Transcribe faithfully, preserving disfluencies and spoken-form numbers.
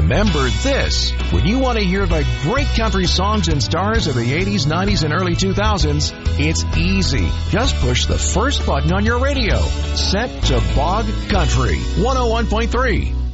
remember this. When you want to hear the great country songs and stars of the eighties, nineties, and early two thousands, it's easy. Just push the first button on your radio. Set to Bog Country one oh one point three.